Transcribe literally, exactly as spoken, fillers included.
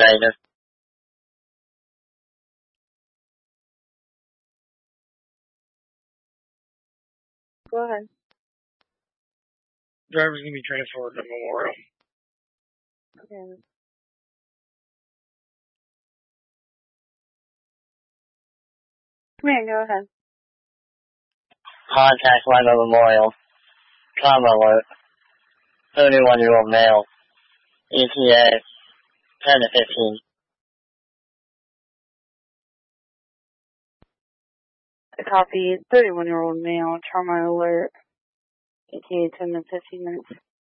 Davis. Go ahead. Driver's going to be transported to Memorial. Okay. Man, go ahead. Contact Lima Memorial. Trauma alert. thirty-one-year-old male. E T A. ten to fifteen. A copy. thirty-one-year-old male. Trauma alert. E T A ten to fifteen minutes.